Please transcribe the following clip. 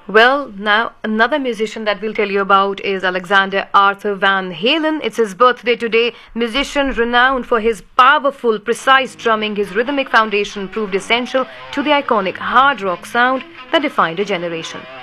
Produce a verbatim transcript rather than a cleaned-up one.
Well, now another musician that we'll tell you about is Alexander Arthur Van Halen. It's his birthday today. Musician renowned for his powerful, precise drumming, his rhythmic foundation proved essential to the iconic hard rock sound that defined a generation.